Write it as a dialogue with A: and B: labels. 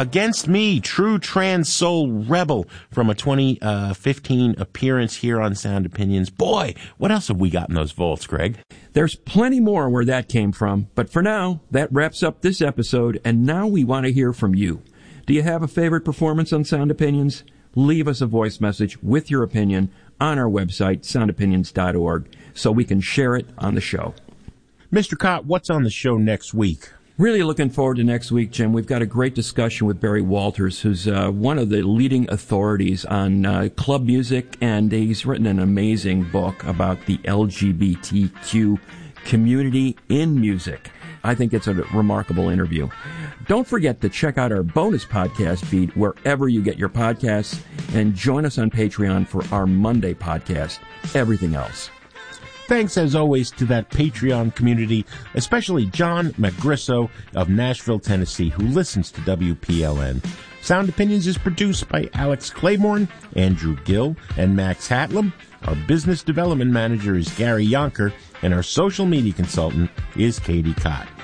A: Against Me, True Trans Soul Rebel, from a 2015 appearance here on Sound Opinions. Boy, what else have we got in those vaults, Greg?
B: There's plenty more where that came from, but for now, that wraps up this episode, and now we want to hear from you. Do you have a favorite performance on Sound Opinions? Leave us a voice message with your opinion on our website, soundopinions.org, so we can share it on the show.
A: Mr. Cott, what's on the show next week?
B: Really looking forward to next week, Jim. We've got a great discussion with Barry Walters, who's one of the leading authorities on club music, and he's written an amazing book about the LGBTQ community in music. I think it's a remarkable interview. Don't forget to check out our bonus podcast feed wherever you get your podcasts, and join us on Patreon for our Monday podcast, Everything Else.
A: Thanks, as always, to that Patreon community, especially John Magrisso of Nashville, Tennessee, who listens to WPLN. Sound Opinions is produced by Alex Claiborne, Andrew Gill, and Max Hatlam. Our business development manager is Gary Yonker, and our social media consultant is Katie Cott.